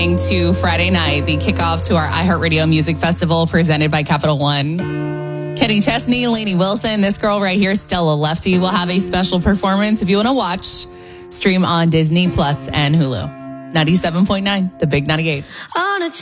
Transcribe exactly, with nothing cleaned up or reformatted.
To Friday night, the kickoff to our iHeartRadio Music Festival presented by Capital One. Kenny Chesney, Lainey Wilson, this girl right here, Stella Lefty, will have a special performance. If you want to watch, stream on Disney Plus and Hulu. ninety-seven point nine, The Big ninety-eight.